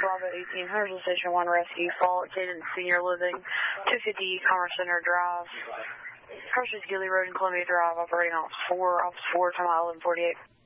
Bravo 1800 Station 1 Rescue, Fall Cadence Senior Living, 250 Commerce Center Drive, Carson Gilly Road and Columbia Drive, operating Office 4, time 11:48.